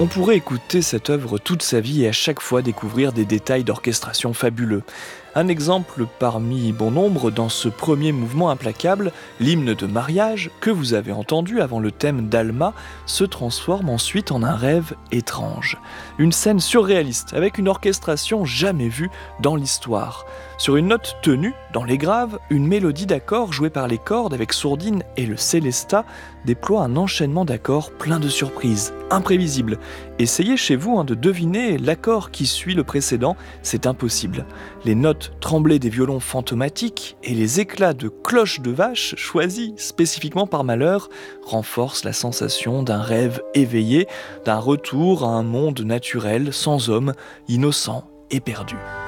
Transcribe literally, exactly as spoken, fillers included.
On pourrait écouter cette œuvre toute sa vie et à chaque fois découvrir des détails d'orchestration fabuleux. Un exemple parmi bon nombre dans ce premier mouvement implacable, l'hymne de mariage que vous avez entendu avant le thème d'Alma se transforme ensuite en un rêve étrange. Une scène surréaliste avec une orchestration jamais vue dans l'histoire. Sur une note tenue, dans les graves, une mélodie d'accords jouée par les cordes avec sourdine et le célesta déploie un enchaînement d'accords plein de surprises, imprévisibles. Essayez chez vous hein, de deviner l'accord qui suit le précédent, c'est impossible. Les notes tremblées des violons fantomatiques et les éclats de cloches de vache choisis spécifiquement par Mahler renforcent la sensation d'un rêve éveillé, d'un retour à un monde naturel, sans homme, innocent et perdu.